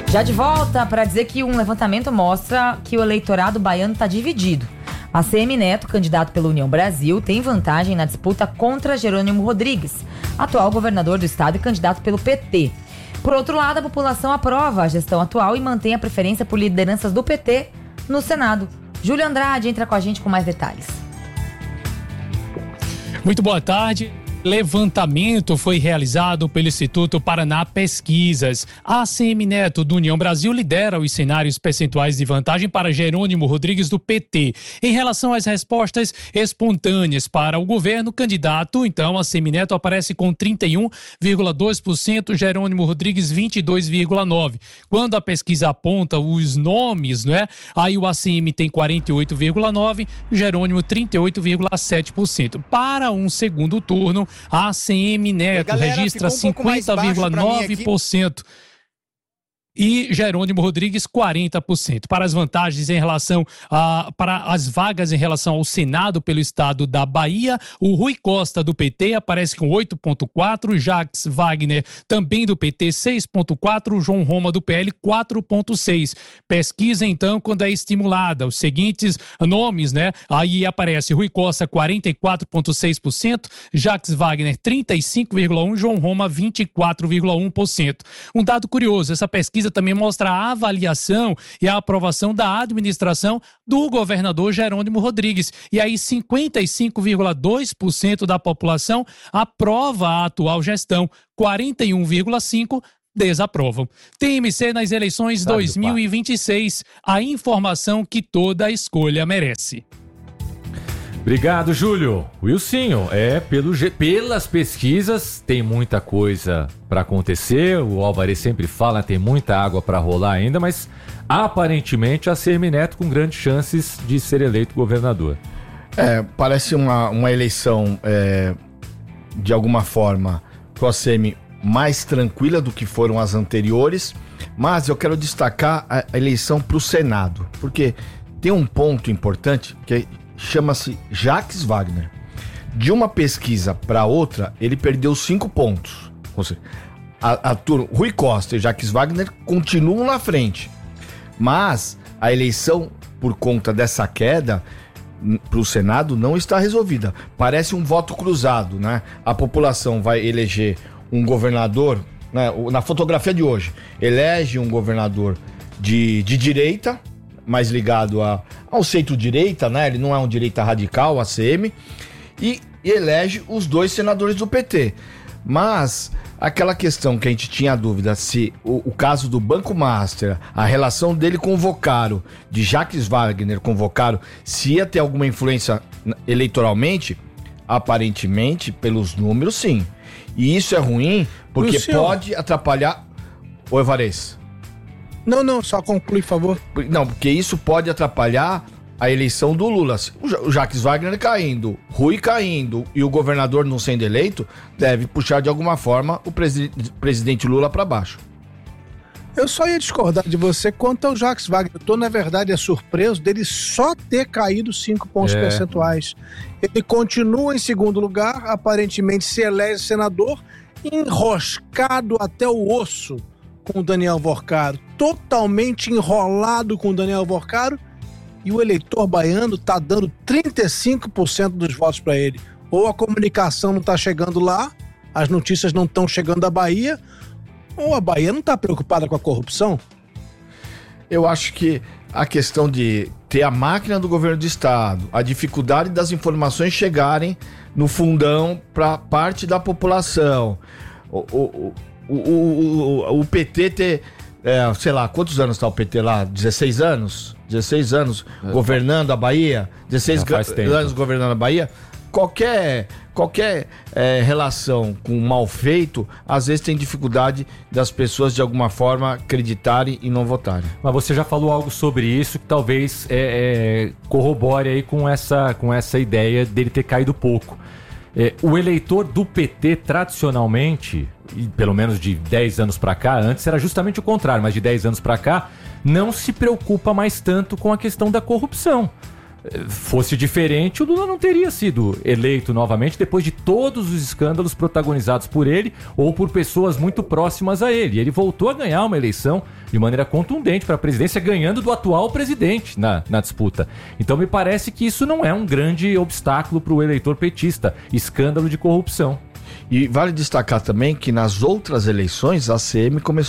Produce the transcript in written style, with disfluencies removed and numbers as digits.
Já de volta para dizer que um levantamento mostra que o eleitorado baiano está dividido. ACM Neto, candidato pela União Brasil, tem vantagem na disputa contra Jerônimo Rodrigues, atual governador do estado e candidato pelo PT. Por outro lado, a população aprova a gestão atual e mantém a preferência por lideranças do PT no Senado. Júlio Andrade entra com a gente com mais detalhes. Muito boa tarde. Levantamento foi realizado pelo Instituto Paraná Pesquisas. A ACM Neto, do União Brasil, lidera os cenários percentuais de vantagem para Jerônimo Rodrigues, do PT. Em relação às respostas espontâneas para o governo, candidato, então, a ACM Neto aparece com 31,2%, Jerônimo Rodrigues 22,9%. Quando a pesquisa aponta os nomes, né? Aí o ACM tem 48,9%, Jerônimo 38,7%. Para um segundo turno, a ACM Neto registra 50,9% e Jerônimo Rodrigues 40%. Para as vantagens em relação para as vagas em relação ao Senado pelo estado da Bahia, o Rui Costa do PT aparece com 8,4%, Jacques Wagner também do PT 6,4%, João Roma do PL 4,6%. Pesquisa então quando é estimulada, os seguintes nomes, né? Aí aparece Rui Costa 44,6%, Jacques Wagner 35,1%, João Roma 24,1%. Um dado curioso, essa pesquisa também mostra a avaliação e a aprovação da administração do governador Jerônimo Rodrigues. E aí 55,2% da população aprova a atual gestão, 41,5% desaprovam. TMC nas eleições 2026, a informação que toda escolha merece. Obrigado, Júlio. Wilsinho, pelas pesquisas tem muita coisa para acontecer, o Álvares sempre fala, tem muita água para rolar ainda, mas aparentemente a ACM Neto com grandes chances de ser eleito governador. Parece uma eleição, de alguma forma, pro ACM mais tranquila do que foram as anteriores, mas eu quero destacar a eleição pro Senado, porque tem um ponto importante que chama-se Jacques Wagner. De uma pesquisa para outra, ele perdeu 5 pontos. Ou seja, a turma, Rui Costa e Jacques Wagner continuam na frente. Mas a eleição, por conta dessa queda, para o Senado não está resolvida. Parece um voto cruzado, né? A população vai eleger um governador, né? Na fotografia de hoje, elege um governador de direita, mais ligado ao centro-direita, né? Ele não é um direita radical, ACM, e elege os 2 senadores do PT. Mas aquela questão que a gente tinha dúvida, se o caso do Banco Master, a relação dele com o Vocaro, de Jacques Wagner com o Vocaro, se ia ter alguma influência eleitoralmente, aparentemente, pelos números, sim. E isso é ruim, porque pode atrapalhar... Oi, Varese. Não, só conclui, por favor. Não, porque isso pode atrapalhar a eleição do Lula. O Jacques Wagner caindo, Rui caindo e o governador não sendo eleito, deve puxar de alguma forma o presidente Lula para baixo. Eu só ia discordar de você quanto ao Jacques Wagner. Eu tô, na verdade, surpreso dele só ter caído 5 pontos percentuais. Ele continua em segundo lugar, aparentemente se elege senador, enroscado até o osso com o Daniel Vocaro, totalmente enrolado com o Daniel Vocaro, e o eleitor baiano tá dando 35% dos votos para ele. Ou a comunicação não tá chegando lá, as notícias não estão chegando da Bahia, ou a Bahia não tá preocupada com a corrupção. Eu acho que a questão de ter a máquina do governo do estado, a dificuldade das informações chegarem no fundão para parte da população, o PT ter, sei lá, quantos anos está o PT lá? 16 anos? 16 anos governando a Bahia? 16 anos governando a Bahia? Qualquer relação com mal feito, às vezes tem dificuldade das pessoas de alguma forma acreditarem e não votarem. Mas você já falou algo sobre isso que talvez corrobore aí com essa ideia dele ter caído pouco. O eleitor do PT, tradicionalmente, pelo menos de 10 anos para cá, antes era justamente o contrário, mas de 10 anos para cá, não se preocupa mais tanto com a questão da corrupção. fosse diferente, o Lula não teria sido eleito novamente depois de todos os escândalos protagonizados por ele ou por pessoas muito próximas a ele. Ele voltou a ganhar uma eleição de maneira contundente para a presidência, ganhando do atual presidente na disputa. Então me parece que isso não é um grande obstáculo para o eleitor petista, escândalo de corrupção. E vale destacar também que nas outras eleições a ACM começou